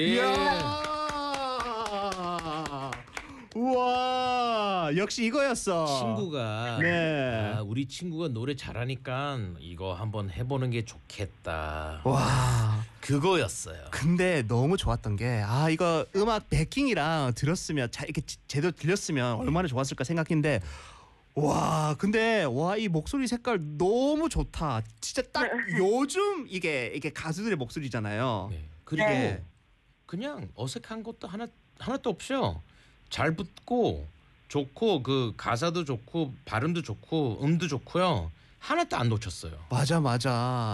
이야. 우와, 역시 이거였어. 친구가 네. 우리 친구가 노래 잘하니까 이거 한번 해보는 게 좋겠다. 와. 그거였어요. 근데 너무 좋았던 게 이거 음악 베킹이랑 들었으면 이렇게 제대로 들렸으면 얼마나 좋았을까 생각했는데 와 근데 이 목소리 색깔 너무 좋다. 진짜 딱 요즘 이게 가수들의 목소리잖아요. 네. 그리고 네. 그냥 어색한 것도 하나도 없어요. 잘 붙고 좋고 그 가사도 좋고 발음도 좋고 음도 좋고요. 하나도 안 놓쳤어요. 맞아.